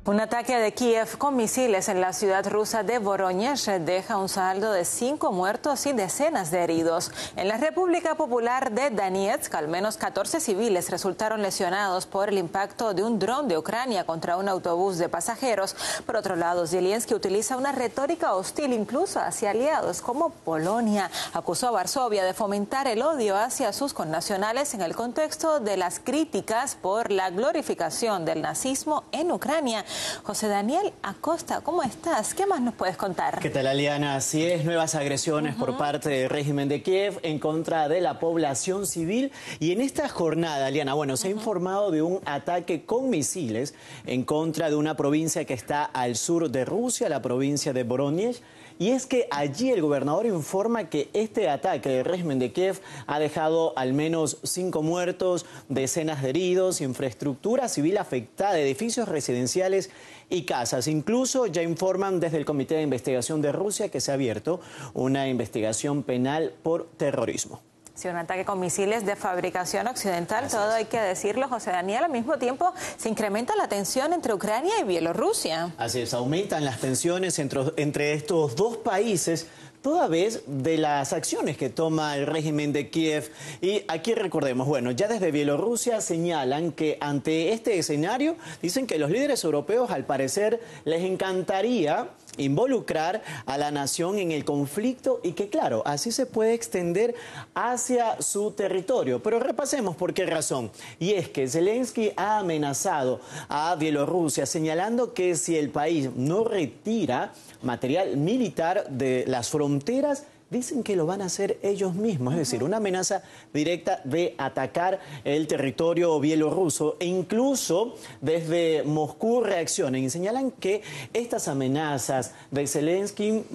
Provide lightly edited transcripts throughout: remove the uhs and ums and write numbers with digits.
Un ataque de Kiev con misiles en la ciudad rusa de Voronezh deja un saldo de 5 muertos y decenas de heridos. En la República Popular de Donetsk, al menos 14 civiles resultaron lesionados por el impacto de un dron de Ucrania contra un autobús de pasajeros. Por otro lado, Zelensky utiliza una retórica hostil incluso hacia aliados como Polonia. Acusó a Varsovia de fomentar el odio hacia sus connacionales en el contexto de las críticas por la glorificación del nazismo en Ucrania. José Daniel Acosta, ¿cómo estás? ¿Qué más nos puedes contar? ¿Qué tal, Aliana? Así es, nuevas agresiones por parte del régimen de Kiev en contra de la población civil. Y en esta jornada, Aliana, se ha informado de un ataque con misiles en contra de una provincia que está al sur de Rusia, la provincia de Voronezh. Y es que allí el gobernador informa que este ataque del régimen de Kiev ha dejado al menos 5 muertos, decenas de heridos, infraestructura civil afectada, edificios residenciales y casas. Incluso ya informan desde el Comité de Investigación de Rusia que se ha abierto una investigación penal por terrorismo. Sí, un ataque con misiles de fabricación occidental, todo hay que decirlo, José Daniel. Al mismo tiempo se incrementa la tensión entre Ucrania y Bielorrusia. Así es, aumentan las tensiones entre estos dos países, toda vez de las acciones que toma el régimen de Kiev. Y aquí recordemos, ya desde Bielorrusia señalan que ante este escenario, dicen que los líderes europeos al parecer les encantaría involucrar a la nación en el conflicto y que, claro, así se puede extender hacia su territorio. Pero repasemos por qué razón. Y es que Zelensky ha amenazado a Bielorrusia señalando que si el país no retira material militar de las fronteras, dicen que lo van a hacer ellos mismos, es decir, una amenaza directa de atacar el territorio bielorruso. E incluso desde Moscú reaccionan y señalan que estas amenazas de Zelensky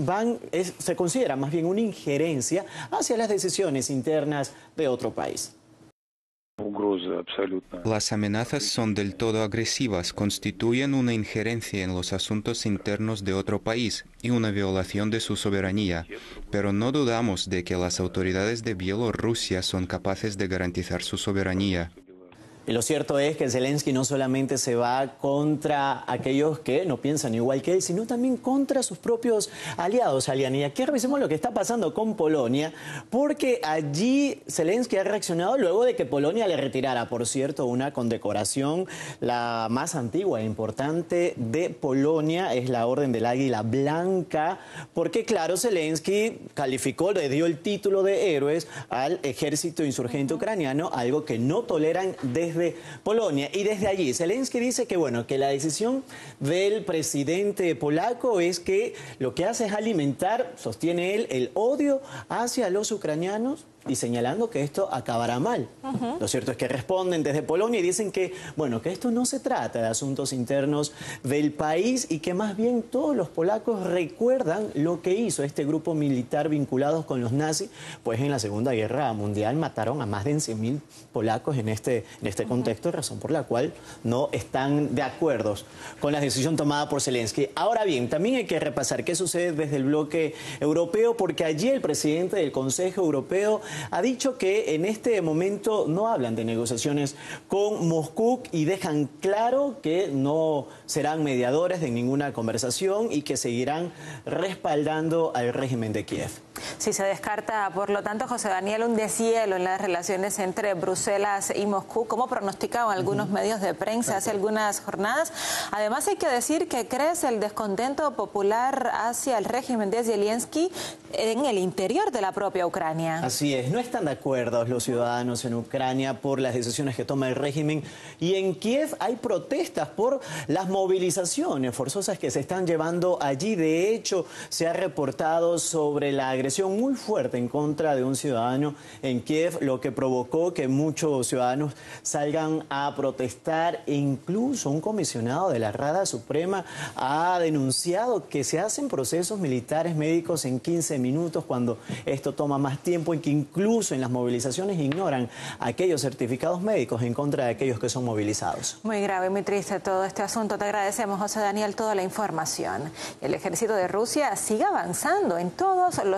se considera más bien una injerencia hacia las decisiones internas de otro país. Las amenazas son del todo agresivas, constituyen una injerencia en los asuntos internos de otro país y una violación de su soberanía, pero no dudamos de que las autoridades de Bielorrusia son capaces de garantizar su soberanía. Y lo cierto es que Zelensky no solamente se va contra aquellos que no piensan igual que él, sino también contra sus propios aliados, Aliana. Y aquí revisemos lo que está pasando con Polonia, porque allí Zelensky ha reaccionado luego de que Polonia le retirara, por cierto, una condecoración, la más antigua e importante de Polonia, es la Orden del Águila Blanca, porque claro, Zelensky le dio el título de héroes al ejército insurgente ucraniano, algo que no toleran desde Polonia. Y desde allí Zelensky dice que que la decisión del presidente polaco es que lo que hace es alimentar, sostiene él, el odio hacia los ucranianos y señalando que esto acabará mal. Lo cierto es que responden desde Polonia y dicen que esto no se trata de asuntos internos del país y que más bien todos los polacos recuerdan lo que hizo este grupo militar vinculados con los nazis, pues en la Segunda Guerra Mundial mataron a más de 100.000 polacos en este contexto, razón por la cual no están de acuerdo con la decisión tomada por Zelensky. Ahora bien, también hay que repasar qué sucede desde el bloque europeo, porque allí el presidente del Consejo Europeo ha dicho que en este momento no hablan de negociaciones con Moscú y dejan claro que no serán mediadores de ninguna conversación y que seguirán respaldando al régimen de Kiev. Si se descarta, por lo tanto, José Daniel, un deshielo en las relaciones entre Bruselas y Moscú, como pronosticaban algunos medios de prensa hace algunas jornadas. Además, hay que decir que crece el descontento popular hacia el régimen de Zelensky en el interior de la propia Ucrania. Así es, no están de acuerdo los ciudadanos en Ucrania por las decisiones que toma el régimen, y en Kiev hay protestas por las movilizaciones forzosas que se están llevando allí. De hecho, se ha reportado sobre la agresión muy fuerte en contra de un ciudadano en Kiev, lo que provocó que muchos ciudadanos salgan a protestar. E incluso un comisionado de la Rada Suprema ha denunciado que se hacen procesos militares médicos en 15 minutos cuando esto toma más tiempo, y que incluso en las movilizaciones ignoran aquellos certificados médicos en contra de aquellos que son movilizados. Muy grave, muy triste todo este asunto. Te agradecemos, José Daniel, toda la información. El ejército de Rusia sigue avanzando en todos los